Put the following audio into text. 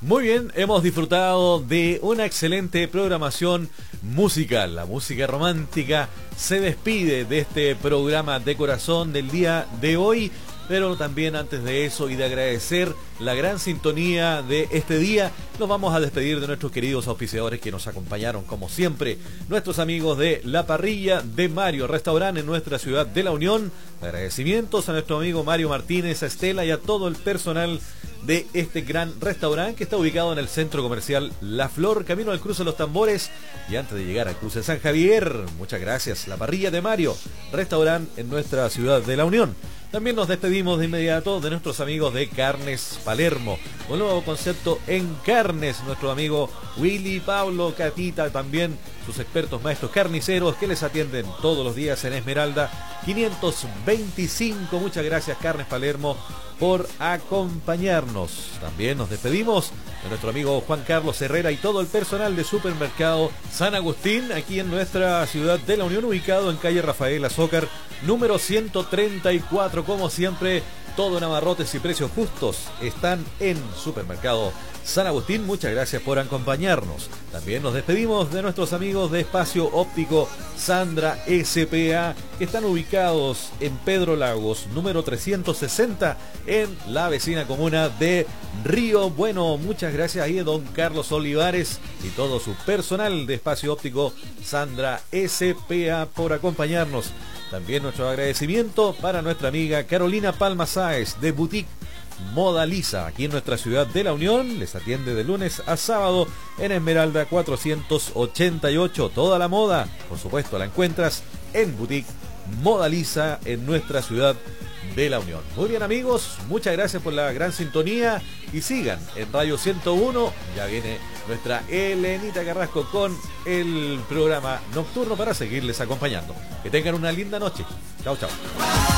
Muy bien, hemos disfrutado de una excelente programación musical. La música romántica se despide de este programa de corazón del día de hoy, pero también antes de eso y de agradecer la gran sintonía de este día, nos vamos a despedir de nuestros queridos auspiciadores que nos acompañaron como siempre, nuestros amigos de La Parrilla de Mario, restaurante en nuestra ciudad de La Unión. Agradecimientos a nuestro amigo Mario Martínez, a Estela y a todo el personal de este gran restaurante que está ubicado en el centro comercial La Flor, camino al cruce de los Tambores y antes de llegar al cruce de San Javier. Muchas gracias. La Parrilla de Mario, restaurante en nuestra ciudad de La Unión. También nos despedimos de inmediato de nuestros amigos de Carnes Palermo, un nuevo concepto en carnes, nuestro amigo Willy, Pablo, Catita, también sus expertos maestros carniceros que les atienden todos los días en Esmeralda 525. Muchas gracias, Carnes Palermo, por acompañarnos. También nos despedimos de nuestro amigo Juan Carlos Herrera y todo el personal de Supermercado San Agustín, aquí en nuestra ciudad de La Unión, ubicado en calle Rafael Azócar, número 134. Como siempre, todo en abarrotes y precios justos están en Supermercado San Agustín. Muchas gracias por acompañarnos. También nos despedimos de nuestros amigos de Espacio Óptico Sandra S.p.A. que están ubicados en Pedro Lagos, número 360, en la vecina comuna de Río Bueno. Muchas gracias ahí a don Carlos Olivares y todo su personal de Espacio Óptico Sandra S.p.A. por acompañarnos. También nuestro agradecimiento para nuestra amiga Carolina Palma Sáez de Boutique Moda Lisa, aquí en nuestra ciudad de La Unión. Les atiende de lunes a sábado en Esmeralda 488. Toda la moda, por supuesto, la encuentras en Boutique Moda Lisa en nuestra ciudad de La Unión. Muy bien, amigos, muchas gracias por la gran sintonía y sigan en Radio 101. Ya viene nuestra Elenita Carrasco con el programa nocturno para seguirles acompañando. Que tengan una linda noche. Chao, chao.